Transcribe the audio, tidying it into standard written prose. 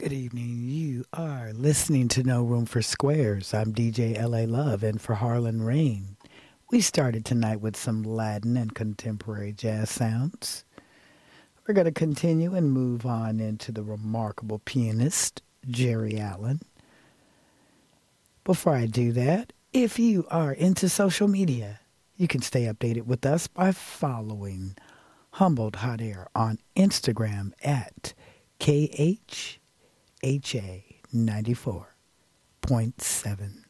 Good evening. You are listening to No Room for Squares. I'm DJ LA Love, and for Harlan Rain, we started tonight with some Latin and contemporary jazz sounds. We're going to continue and move on into the remarkable pianist, Jerry Allen. Before I do that, if you are into social media, you can stay updated with us by following Humboldt Hot Air on Instagram at KHHA 94.7.